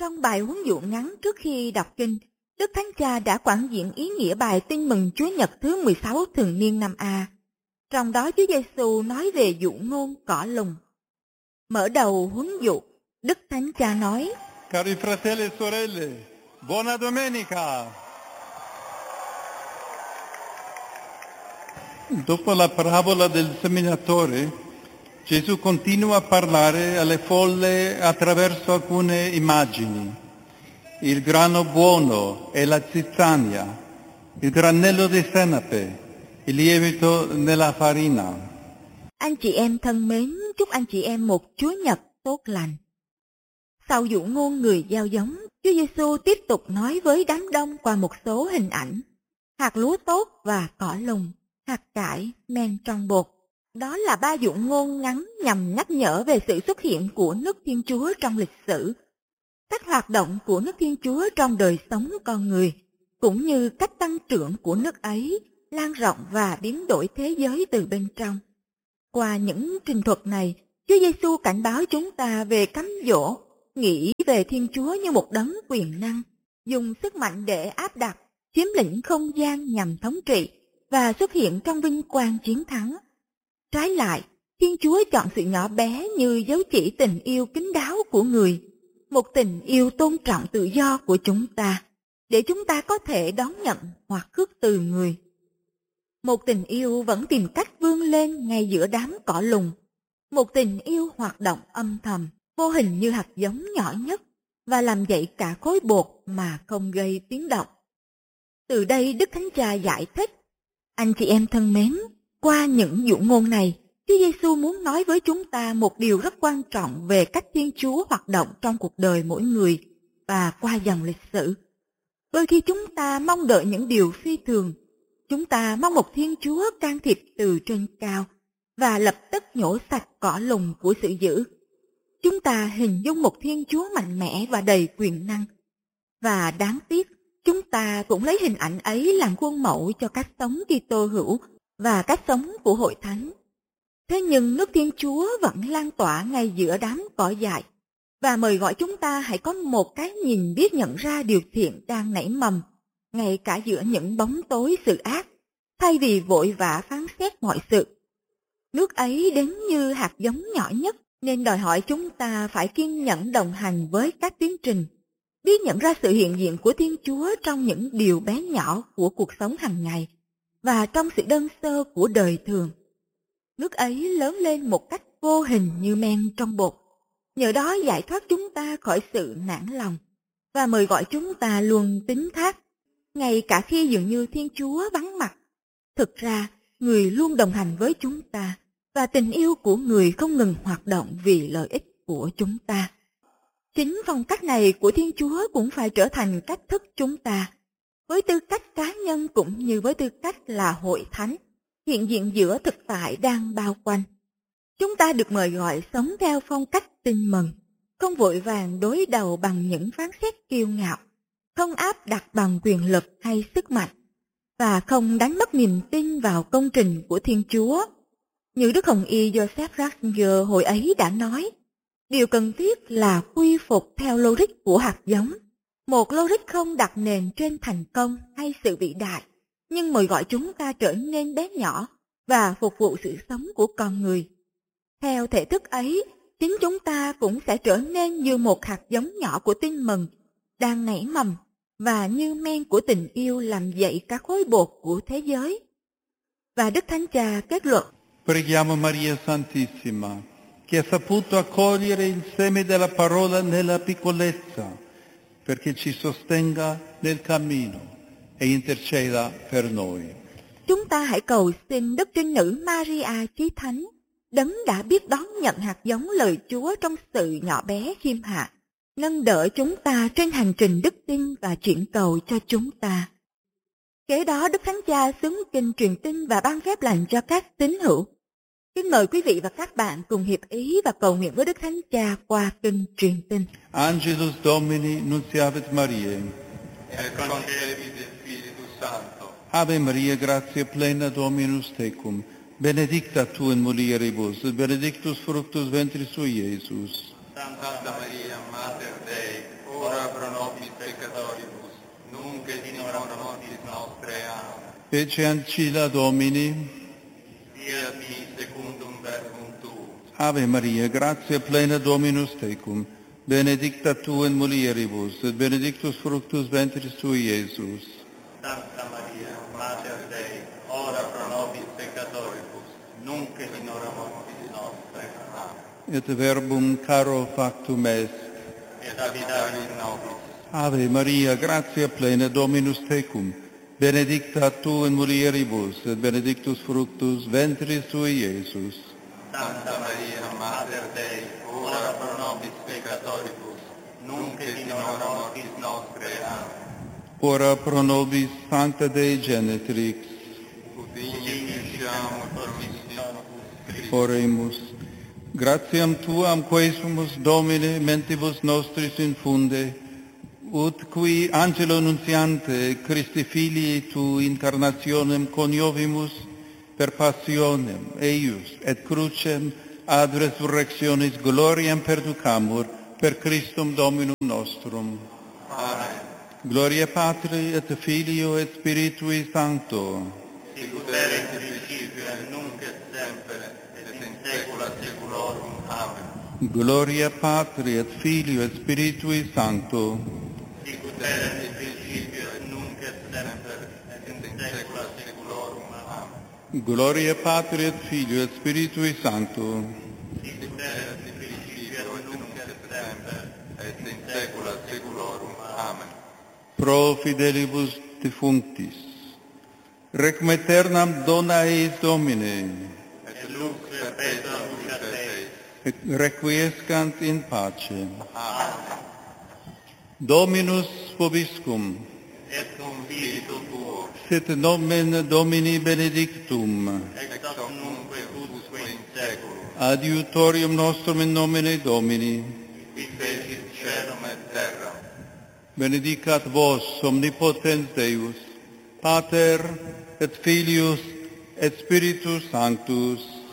Trong bài huấn dụ ngắn trước khi đọc kinh, Đức Thánh Cha đã quảng diện ý nghĩa bài Tin mừng Chúa Nhật thứ 16 thường niên năm A. Trong đó Chúa Giêsu nói về dụ ngôn cỏ lùng. Mở đầu huấn dụ, Đức Thánh Cha nói: Cari fratelli e sorelle, buona domenica! Dopo la parabola del seminatore, Gesù continua a parlare alle folle attraverso alcune immagini. Il grano buono e la zizzania, il granello di senape, il lievito nella farina. Anh chị em thân mến, chúc anh chị em một Chúa Nhật tốt lành. Sau dụ ngôn người gieo giống, Chúa Giêsu tiếp tục nói với đám đông qua một số hình ảnh: hạt lúa tốt và cỏ lùng, hạt cải, men trong bột. Đó là 3 dụ ngôn ngắn nhằm nhắc nhở về sự xuất hiện của nước Thiên Chúa trong lịch sử, các hoạt động của nước Thiên Chúa trong đời sống con người, cũng như cách tăng trưởng của nước ấy, lan rộng và biến đổi thế giới từ bên trong. Qua những trình thuật này, Chúa Giêsu cảnh báo chúng ta về cám dỗ, nghĩ về Thiên Chúa như một đấng quyền năng, dùng sức mạnh để áp đặt, chiếm lĩnh không gian nhằm thống trị và xuất hiện trong vinh quang chiến thắng. Trái lại, Thiên Chúa chọn sự nhỏ bé như dấu chỉ tình yêu kín đáo của người, một tình yêu tôn trọng tự do của chúng ta, để chúng ta có thể đón nhận hoặc khước từ người. Một tình yêu vẫn tìm cách vươn lên ngay giữa đám cỏ lùng, một tình yêu hoạt động âm thầm, vô hình như hạt giống nhỏ nhất, và làm dậy cả khối bột mà không gây tiếng động. Từ đây Đức Thánh Cha giải thích: anh chị em thân mến, qua những dụ ngôn này, Chúa Giêsu muốn nói với chúng ta một điều rất quan trọng về cách Thiên Chúa hoạt động trong cuộc đời mỗi người và qua dòng lịch sử. Đôi khi chúng ta mong đợi những điều phi thường, chúng ta mong một Thiên Chúa can thiệp từ trên cao và lập tức nhổ sạch cỏ lùng của sự dữ. Chúng ta hình dung một Thiên Chúa mạnh mẽ và đầy quyền năng. Và đáng tiếc, chúng ta cũng lấy hình ảnh ấy làm khuôn mẫu cho cách sống Kitô hữu và cách sống của Hội Thánh. Thế nhưng nước Thiên Chúa vẫn lan tỏa ngay giữa đám cỏ dại và mời gọi chúng ta hãy có một cái nhìn biết nhận ra điều thiện đang nảy mầm, ngay cả giữa những bóng tối sự ác, thay vì vội vã phán xét mọi sự. Nước ấy đến như hạt giống nhỏ nhất, nên đòi hỏi chúng ta phải kiên nhẫn đồng hành với các tiến trình, biết nhận ra sự hiện diện của Thiên Chúa trong những điều bé nhỏ của cuộc sống hàng ngày và trong sự đơn sơ của đời thường. Nước ấy lớn lên một cách vô hình như men trong bột, nhờ đó giải thoát chúng ta khỏi sự nản lòng và mời gọi chúng ta luôn tín thác, ngay cả khi dường như Thiên Chúa vắng mặt. Thực ra, người luôn đồng hành với chúng ta và tình yêu của người không ngừng hoạt động vì lợi ích của chúng ta. Chính phong cách này của Thiên Chúa cũng phải trở thành cách thức chúng ta, với tư cách cá nhân cũng như với tư cách là Hội Thánh, hiện diện giữa thực tại đang bao quanh. Chúng ta được mời gọi sống theo phong cách tin mừng, không vội vàng đối đầu bằng những phán xét kiêu ngạo, không áp đặt bằng quyền lực hay sức mạnh, và không đánh mất niềm tin vào công trình của Thiên Chúa. Như Đức Hồng Y Joseph Ratzinger hồi ấy đã nói, điều cần thiết là quy phục theo logic của hạt giống, một logic không đặt nền trên thành công hay sự vĩ đại, nhưng mời gọi chúng ta trở nên bé nhỏ và phục vụ sự sống của con người. Theo thể thức ấy, chính chúng ta cũng sẽ trở nên như một hạt giống nhỏ của tin mừng, đang nảy mầm, và như men của tình yêu làm dậy các khối bột của thế giới. Và Đức Thánh Cha kết luận: Preghiamo Maria Santissima, che ha saputo accogliere il seme della parola nella piccolezza, perché ci sostenga nel cammino e interceda per noi. Chúng ta hãy cầu xin Đức Trinh Nữ Maria Chí Thánh, đấng đã biết đón nhận hạt giống lời Chúa trong sự nhỏ bé khiêm hạ, nâng đỡ chúng ta trên hành trình đức tin và chuyển cầu cho chúng ta. Kế đó Đức Thánh Cha xướng kinh truyền tin và ban phép lành cho các tín hữu. Kính mời quý vị và các bạn cùng hiệp ý và cầu nguyện với Đức Thánh Cha qua kinh truyền tin. Angelus Domini nunciavit Mariae. Et concepit Spiritus Sancto. Ave Maria, gratia plena Dominus tecum, benedicta tu in mulieribus, et benedictus fructus ventris sui, Iesus. Santa Maria, Mater Dei, ora pro nobis peccatoribus, nunc et in hora mortis nostre. Amen. Ecce ancilla Domini. Fiat mi secundum verbum tuum. Ave Maria, gratia plena Dominus tecum, benedicta tu in mulieribus, et benedictus fructus ventris tui, Iesus. Santa Maria, Mater Dei, ora pro nobis peccatoribus, nunc et in hora mortis nostre. Amen. Et verbum caro factum est. Et habitavit nobis. Ave Maria, gratia plena Dominus tecum, benedicta tu in mulieribus, et benedictus fructus ventris tui, Iesus. Santa Maria, Mater Dei, ora pro nobis peccatoribus, nunc et in hora mortis nostre. Amen. Ora pro nobis Sancta Dei Genetrix, Ut iniciam promissionibus. oremus. Gratiam Tuam quesumus, Domine, mentibus nostris infunde, ut qui angelo nuntiante Christi Filii Tu incarnationem coniovimus per passionem eius et crucem ad resurrectionis gloriam perducamur per Christum Dominum nostrum. Amen. Gloria Patri et Filio et Spiritui Sancto. Sicut erat in principio et nunc et semper et in saecula saeculorum. Amen. Gloria Patri et Filio et Spiritui Sancto. Sicut erat in principio et nunc et semper et in saecula saeculorum. Amen. Gloria Patri et Filio et Spiritui Sancto. Sicut erat in principio et nunc et semper et in saecula saeculorum. Amen. Pro fidelibus defunctis. Requiem aeternam dona eis Domine, Et lux perpetua luceat eis. et requiescant in pace. Amen. Dominus vobiscum, Et cum spiritu tuo, sit nomen Domini benedictum, ex hoc nunc usque in saeculum, adiutorium nostrum in nomine Domini, qui fecit caelum et terra. benedicat vos omnipotens Deus, Pater et Filius et Spiritus Sanctus.